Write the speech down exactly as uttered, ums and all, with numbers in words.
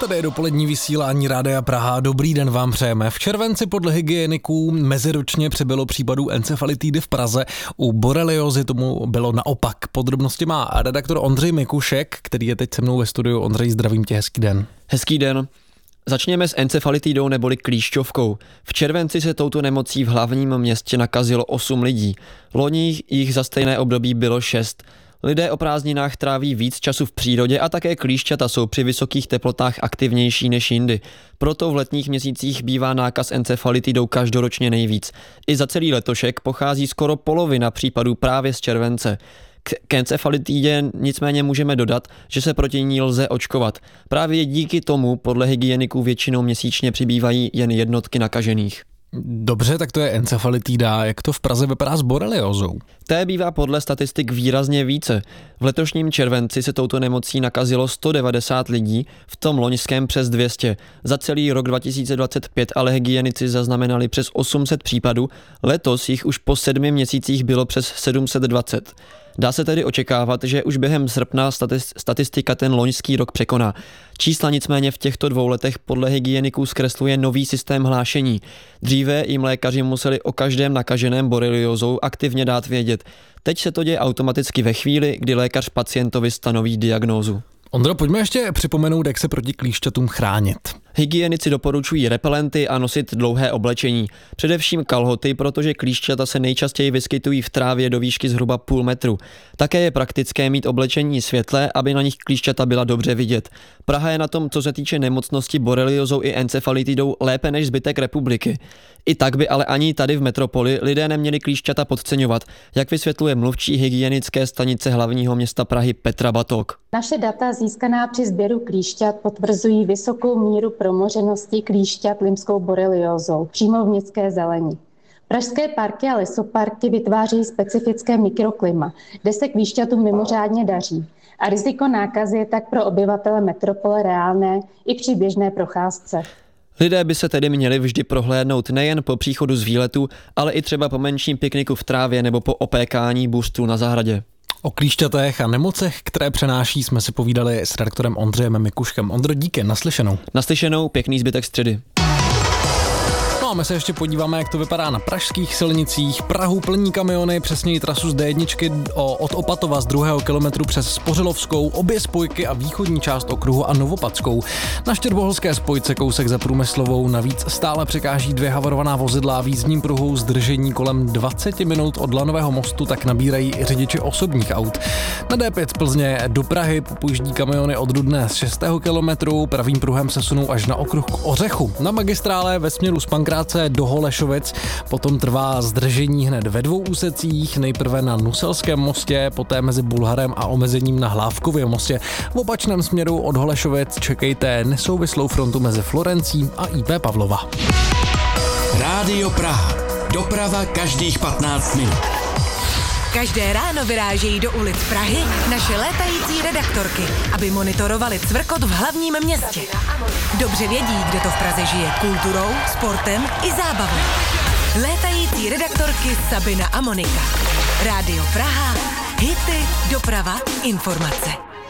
Tady je dopolední vysílání Rádia Praha. Dobrý den vám přejeme. V červenci podle hygieniků meziročně přibylo případů encefalitidy v Praze. U boreliozy tomu bylo naopak. Podrobnosti má redaktor Ondřej Mikušek, který je teď se mnou ve studiu. Ondřej, zdravím tě, hezký den. Hezký den. Začněme s encefalitidou neboli klíšťovkou. V červenci se touto nemocí v hlavním městě nakazilo osm lidí. Loni jich za stejné období bylo šest. Lidé o prázdninách tráví víc času v přírodě a také klíšťata jsou při vysokých teplotách aktivnější než jindy. Proto v letních měsících bývá nákaz encefalitidou každoročně nejvíc. I za celý letošek pochází skoro polovina případů právě z července. K encefalitidě nicméně můžeme dodat, že se proti ní lze očkovat. Právě díky tomu podle hygieniků většinou měsíčně přibývají jen jednotky nakažených. Dobře, tak to je encefalitida. Jak to v Praze vypadá s boreliózou? Té bývá podle statistik výrazně více. V letošním červenci se touto nemocí nakazilo sto devadesát lidí, v tom loňském přes dvě stě. Za celý rok dva tisíce dvacet pět ale hygienici zaznamenali přes osm set případů, letos jich už po sedmi měsících bylo přes sedm set dvacet. Dá se tedy očekávat, že už během srpna statistika ten loňský rok překoná. Čísla nicméně v těchto dvou letech podle hygieniků zkresluje nový systém hlášení. Dříve jim lékaři museli o každém nakaženém boreliózou aktivně dát vědět. Teď se to děje automaticky ve chvíli, kdy lékař pacientovi stanoví diagnózu. Ondro, pojďme ještě připomenout, jak se proti klíšťatům chránit. Hygienici doporučují repelenty a nosit dlouhé oblečení. Především kalhoty, protože klíšťata se nejčastěji vyskytují v trávě do výšky zhruba půl metru. Také je praktické mít oblečení světlé, aby na nich klíšťata byla dobře vidět. Praha je na tom, co se týče nemocnosti boreliózou i encefalitidou, lépe než zbytek republiky. I tak by ale ani tady v metropoli lidé neměli klíšťata podceňovat, jak vysvětluje mluvčí hygienické stanice hlavního města Prahy Petra Batok. Naše data získaná při sběru klíšťat potvrzují vysokou míru promořenosti klíšťat limskou boreliózou přímo v městské zelení. Pražské parky a lesoparky vytváří specifické mikroklima, kde se klíšťatům mimořádně daří. A riziko nákazy je tak pro obyvatele metropole reálné i při běžné procházce. Lidé by se tedy měli vždy prohlédnout nejen po příchodu z výletu, ale i třeba po menším pikniku v trávě nebo po opékání buřtů na zahradě. O klíšťatech a nemocech, které přenáší, jsme si povídali s redaktorem Ondřejem Mikuškem. Ondro, díky, naslyšenou. Naslyšenou, pěkný zbytek středy. No a my se ještě podíváme, jak to vypadá na pražských silnicích. Prahu plní kamiony, přesněji trasu z D jedna od Opatova z druhého kilometru přes Spořilovskou, obě spojky a východní část okruhu a Novopadskou. Na štěrboholské spojce kousek za Průmyslovou navíc stále překáží dvě havarovaná vozidla v jízdním pruhu, zdržení kolem dvacet minut od Lanového mostu tak nabírají i řidiči osobních aut. Na D pět z Plzně do Prahy pojíždí kamiony od Rudné z šestého kilometru, pravým pruhem se sunou až na okruh k Ořechu. Na magistrále ve směru z Pankráce do Holešovic potom trvá zdržení hned ve dvou úsecích, nejprve na Nuselském mostě, poté mezi Bulharem a omezením na Hlávkově mostě. V opačném směru od Holešovic čekejte nesouvislou frontu mezi Florencí a I P Pavlova. Rádio Praha. Doprava každých patnáct minut. Každé ráno vyrážejí do ulic Prahy naše létající redaktorky, aby monitorovali cvrkot v hlavním městě. Dobře vědí, kde to v Praze žije kulturou, sportem i zábavou. Létající redaktorky Sabina a Monika. Rádio Praha, hity, doprava, informace.